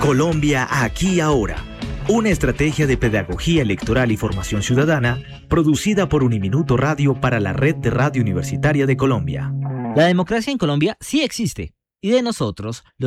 Colombia aquí ahora. Una estrategia de pedagogía electoral y formación ciudadana producida por Uniminuto Radio para la Red de Radio Universitaria de Colombia. La democracia en Colombia sí existe y de nosotros,